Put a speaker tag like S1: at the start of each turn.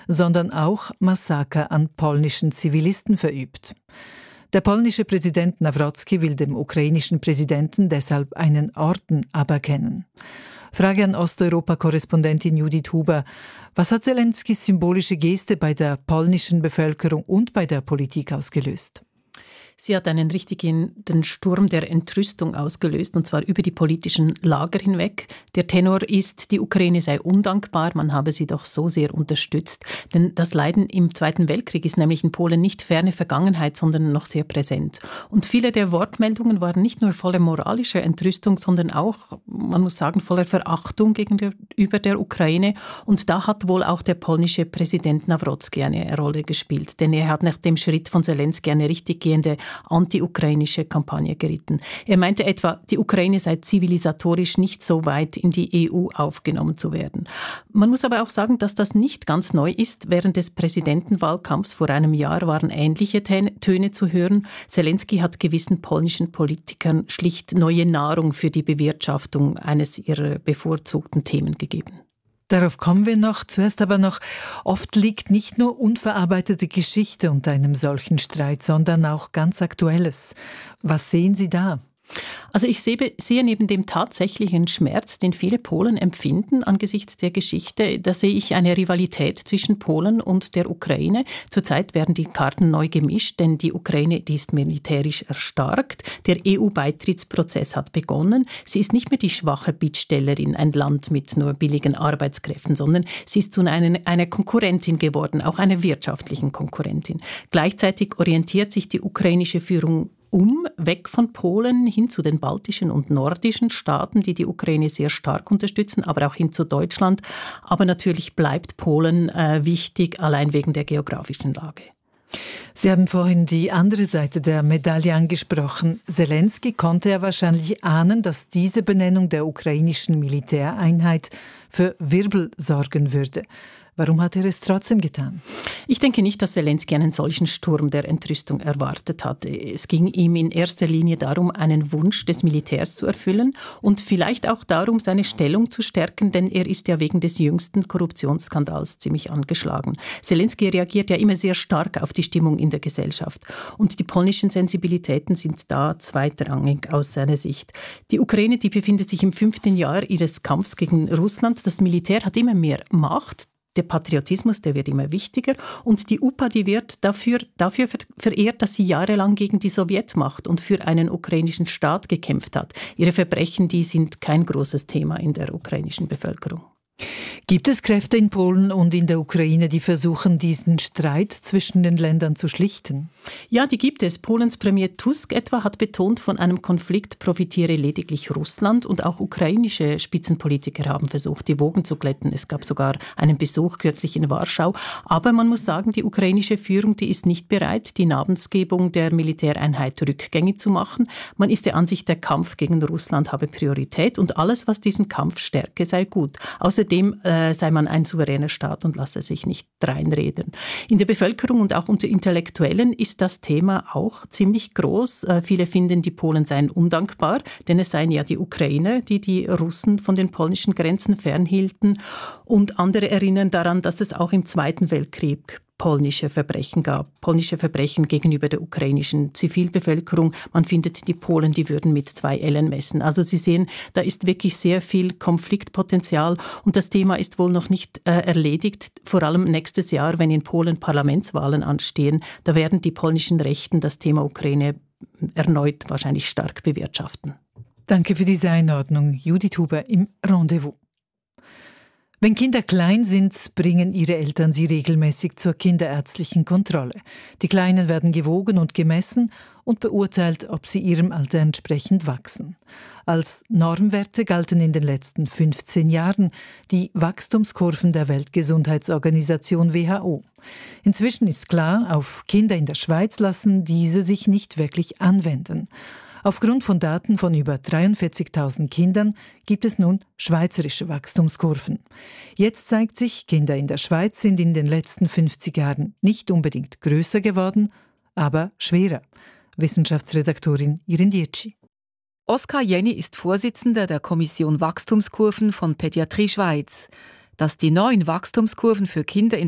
S1: sondern auch Massaker an polnischen Zivilisten verübt. Der polnische Präsident Nawrocki will dem ukrainischen Präsidenten deshalb einen Orden aberkennen. Frage an Osteuropa-Korrespondentin Judith Huber. Was hat Zelenskys symbolische Geste bei der polnischen Bevölkerung und bei der Politik ausgelöst?
S2: Sie hat einen richtigen Sturm der Entrüstung ausgelöst, und zwar über die politischen Lager hinweg. Der Tenor ist, die Ukraine sei undankbar, man habe sie doch so sehr unterstützt. Denn das Leiden im Zweiten Weltkrieg ist nämlich in Polen nicht ferne Vergangenheit, sondern noch sehr präsent. Und viele der Wortmeldungen waren nicht nur voller moralischer Entrüstung, sondern auch, man muss sagen, voller Verachtung gegenüber der Ukraine. Und da hat wohl auch der polnische Präsident Nawrocki eine Rolle gespielt. Denn er hat nach dem Schritt von Zelensky eine richtig gehende anti-ukrainische Kampagne geritten. Er meinte etwa, die Ukraine sei zivilisatorisch nicht so weit in die EU aufgenommen zu werden. Man muss aber auch sagen, dass das nicht ganz neu ist. Während des Präsidentenwahlkampfs vor einem Jahr waren ähnliche Töne zu hören. Zelensky hat gewissen polnischen Politikern schlicht neue Nahrung für die Bewirtschaftung eines ihrer bevorzugten Themen gegeben.
S1: Darauf kommen wir noch. Zuerst aber noch, oft liegt nicht nur unverarbeitete Geschichte unter einem solchen Streit, sondern auch ganz Aktuelles. Was sehen Sie da?
S2: Also ich sehe neben dem tatsächlichen Schmerz, den viele Polen empfinden angesichts der Geschichte, da sehe ich eine Rivalität zwischen Polen und der Ukraine. Zurzeit werden die Karten neu gemischt, denn die Ukraine, die ist militärisch erstarkt. Der EU-Beitrittsprozess hat begonnen. Sie ist nicht mehr die schwache Bittstellerin, ein Land mit nur billigen Arbeitskräften, sondern sie ist zu einer Konkurrentin geworden, auch einer wirtschaftlichen Konkurrentin. Gleichzeitig orientiert sich die ukrainische Führung weg von Polen hin zu den baltischen und nordischen Staaten, die die Ukraine sehr stark unterstützen, aber auch hin zu Deutschland. Aber natürlich bleibt Polen wichtig, allein wegen der geografischen Lage.
S1: Sie haben vorhin die andere Seite der Medaille angesprochen. Zelensky konnte ja wahrscheinlich ahnen, dass diese Benennung der ukrainischen Militäreinheit für Wirbel sorgen würde. Warum hat er es trotzdem getan?
S2: Ich denke nicht, dass Zelensky einen solchen Sturm der Entrüstung erwartet hat. Es ging ihm in erster Linie darum, einen Wunsch des Militärs zu erfüllen und vielleicht auch darum, seine Stellung zu stärken, denn er ist ja wegen des jüngsten Korruptionsskandals ziemlich angeschlagen. Zelensky reagiert ja immer sehr stark auf die Stimmung in der Gesellschaft. Und die polnischen Sensibilitäten sind da zweitrangig aus seiner Sicht. Die Ukraine, die befindet sich im 5. Jahr ihres Kampfs gegen Russland. Das Militär hat immer mehr Macht. Der Patriotismus, der wird immer wichtiger, und die UPA, die wird dafür verehrt, dass sie jahrelang gegen die Sowjetmacht und für einen ukrainischen Staat gekämpft hat. Ihre Verbrechen, die sind kein großes Thema in der ukrainischen Bevölkerung.
S1: Gibt es Kräfte in Polen und in der Ukraine, die versuchen, diesen Streit zwischen den Ländern zu schlichten?
S2: Ja, die gibt es. Polens Premier Tusk etwa hat betont, von einem Konflikt profitiere lediglich Russland, und auch ukrainische Spitzenpolitiker haben versucht, die Wogen zu glätten. Es gab sogar einen Besuch kürzlich in Warschau. Aber man muss sagen, die ukrainische Führung, die ist nicht bereit, die Namensgebung der Militäreinheit rückgängig zu machen. Man ist der Ansicht, der Kampf gegen Russland habe Priorität und alles, was diesen Kampf stärke, sei gut. Außerdem sei man ein souveräner Staat und lasse sich nicht reinreden. In der Bevölkerung und auch unter Intellektuellen ist das Thema auch ziemlich groß. Viele finden, die Polen seien undankbar, denn es seien ja die Ukrainer, die die Russen von den polnischen Grenzen fernhielten. Und andere erinnern daran, dass es auch im Zweiten Weltkrieg polnische Verbrechen gab. Polnische Verbrechen gegenüber der ukrainischen Zivilbevölkerung. Man findet, die Polen, die würden mit 2 Ellen messen. Also Sie sehen, da ist wirklich sehr viel Konfliktpotenzial, und das Thema ist wohl noch nicht erledigt. Vor allem nächstes Jahr, wenn in Polen Parlamentswahlen anstehen, da werden die polnischen Rechten das Thema Ukraine erneut wahrscheinlich stark bewirtschaften.
S1: Danke für diese Einordnung, Judith Huber im Rendezvous. Wenn Kinder klein sind, bringen ihre Eltern sie regelmäßig zur kinderärztlichen Kontrolle. Die Kleinen werden gewogen und gemessen und beurteilt, ob sie ihrem Alter entsprechend wachsen. Als Normwerte galten in den letzten 15 Jahren die Wachstumskurven der Weltgesundheitsorganisation WHO. Inzwischen ist klar, auf Kinder in der Schweiz lassen diese sich nicht wirklich anwenden. Aufgrund von Daten von über 43.000 Kindern gibt es nun schweizerische Wachstumskurven. Jetzt zeigt sich, Kinder in der Schweiz sind in den letzten 50 Jahren nicht unbedingt größer geworden, aber schwerer. Wissenschaftsredaktorin Irin Dietschi.
S3: Oskar Jenny ist Vorsitzender der Kommission Wachstumskurven von Pädiatrie Schweiz. Dass die neuen Wachstumskurven für Kinder in